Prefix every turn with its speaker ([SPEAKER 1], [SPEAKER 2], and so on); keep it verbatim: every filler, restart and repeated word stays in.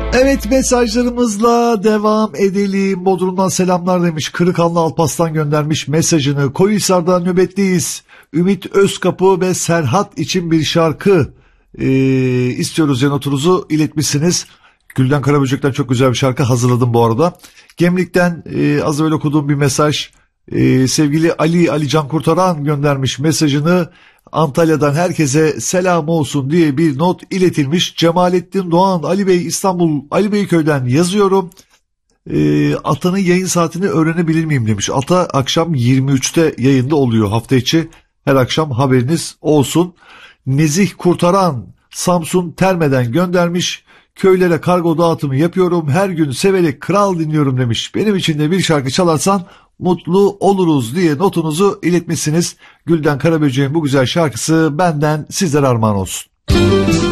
[SPEAKER 1] Evet, mesajlarımızla devam edelim. Bodrum'dan selamlar demiş. Kırıkanlı Alpaslan göndermiş mesajını. Koyuhisar'da nöbetliyiz. Ümit Özkapı ve Serhat için bir şarkı ee, istiyoruz. Notunuzu iletmişsiniz. Gülden Karaböcek'ten çok güzel bir şarkı hazırladım bu arada. Gemlik'ten e, az evvel okuduğum bir mesaj. E, sevgili Ali Ali Can Kurtaran göndermiş mesajını. Antalya'dan herkese selam olsun diye bir not iletilmiş. Cemalettin Doğan, Ali Bey, İstanbul Ali Beyköy'den yazıyorum. E, Ata'nın yayın saatini öğrenebilir miyim demiş. Ata akşam yirmi üçte yayında oluyor hafta içi. Her akşam haberiniz olsun. Nezih Kurtaran Samsun Terme'den göndermiş. Köylere kargo dağıtımı yapıyorum. Her gün severek kral dinliyorum demiş. Benim için de bir şarkı çalarsan mutlu oluruz diye notunuzu iletmişsiniz. Gülden Karaböcek'in bu güzel şarkısı benden sizlere armağan olsun.